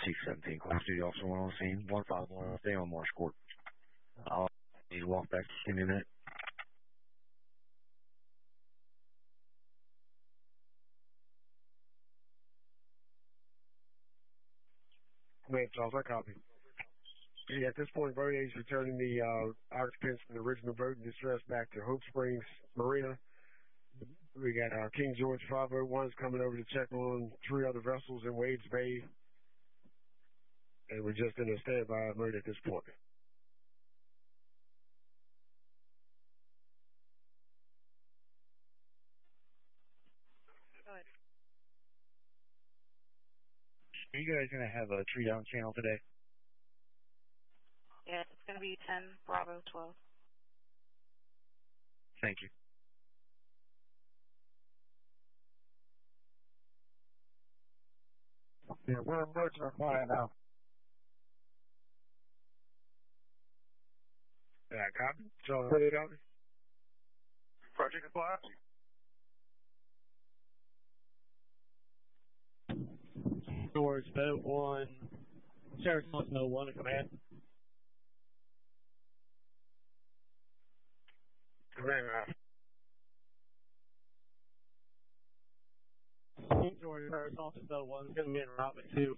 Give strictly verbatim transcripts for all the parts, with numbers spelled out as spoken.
C seventeen, Call Duty Officer one on scene, one five one, stay on Marsh Court. I'll need to walk back to the minute. Man, Charles, I copy. Yeah, at this point, Verde is returning the uh, occupants from the original boat in distress back to Hope Springs Marina. We got uh, King George five oh one is coming over to check on three other vessels in Wades Bay. And we're just in a standby mode at this point. Go ahead. Are you guys going to have a tree down channel today? Yeah, it's going to be ten Bravo twelve. Thank you. Yeah, we're approaching our client now. Yeah, copy. Charles, ready, copy? Project Apply. George, boat one, Sheriff no one to command. Command, uh, King George, Sheriff's Office oh one is going to be in route at two.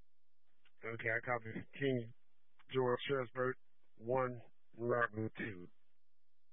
okay, I copy. King George, Sheriff's Boat one, Robin two.